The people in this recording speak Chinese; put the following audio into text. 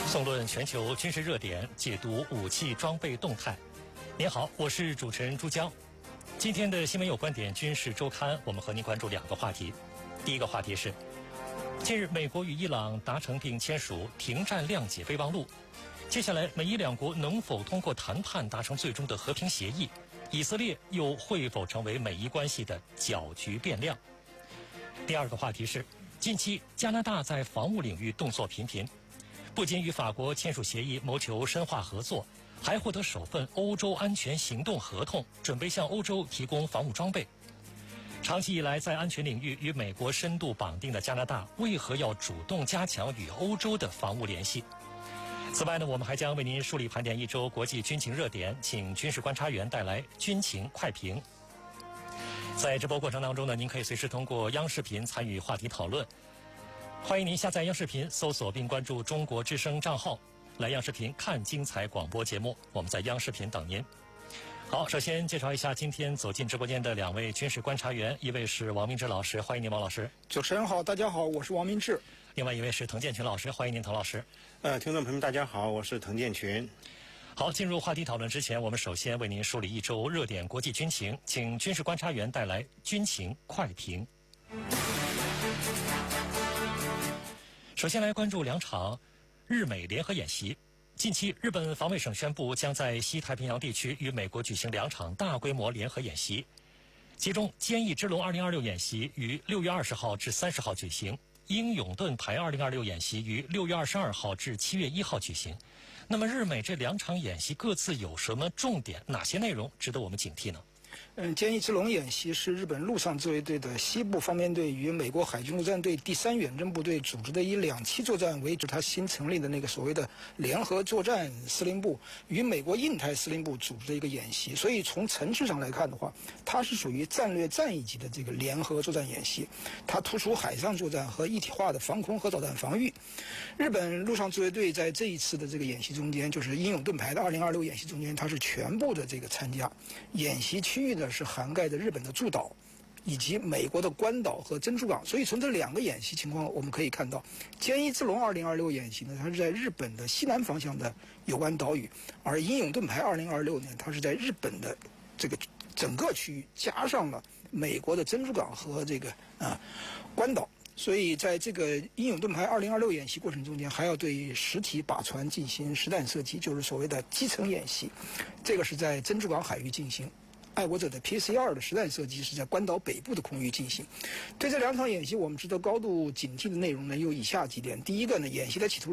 纵论全球军事热点，解读武器装备动态。您好，我是主持人朱江。今天的新闻有观点军事周刊，我们和您关注两个话题。第一个话题是，近日美国与伊朗达成并签署停战谅解备忘录。接下来，美伊两国能否通过谈判达成最终的和平协议？以色列又会否成为美伊关系的搅局变量？第二个话题是，近期加拿大在防务领域动作频频，不仅与法国签署协议谋求深化合作，还获得首份欧洲安全行动合同，准备向欧洲提供防务装备。长期以来在安全领域与美国深度绑定的加拿大，为何要主动加强与欧洲的防务联系？此外呢，我们还将为您梳理盘点一周国际军情热点，请军事观察员带来军情快评。在直播过程当中呢，您可以随时通过央视频参与话题讨论。欢迎您下载央视频，搜索并关注中国之声账号，来央视频看精彩广播节目。我们在央视频等您。好，首先介绍一下今天走进直播间的两位军事观察员，一位是王明志老师，欢迎您，王老师。 主持人好，大家好，我是王明志。 另外一位是滕建群老师，欢迎您，滕老师。 听众朋友们，大家好，我是滕建群。 好，进入话题讨论之前，我们首先为您梳理一周热点国际军情，请军事观察员带来军情快评。首先来关注两场日美联合演习。近期，日本防卫省宣布将在西太平洋地区与美国举行两场大规模联合演习，其中坚毅之龙2026演习于6月20号至30号举行，英勇盾牌2026演习于6月22号至7月1号举行。那么日美这两场演习各自有什么重点？哪些内容值得我们警惕呢？ 坚毅之龙演习是日本陆上自卫队的西部方面队与美国海军陆战队第3远征部队组织的以2栖作战为主，它新成立的那个所谓的联合作战司令部与美国印太司令部组织的一个演习。所以从层次上来看的话，它是属于战略战役级的这个联合作战演习，它突出海上作战和一体化的防空和导弹防御。日本陆上自卫队在这一次的这个演习中间，就是英勇盾牌的2026演习中间，它是全部的这个参加。演习区域呢是涵盖着日本的诸岛以及美国的关岛和珍珠港，所以从这两个演习情况我们可以看到，坚毅之龙2026演习呢，它是在日本的西南方向的有关岛屿，而英勇盾牌2026呢，它是在日本的这个整个区域加上了美国的珍珠港和这个关岛。所以在这个英勇盾牌2026演习过程中间，还要对实体靶船进行实弹射击，就是所谓的基层演习，这个是在珍珠港海域进行。爱国者的 PC-2 的实弹射击是在关岛北部的空域进行。对这两场演习，我们值得高度警惕的内容呢，有以下几点。第一个呢，演习的企图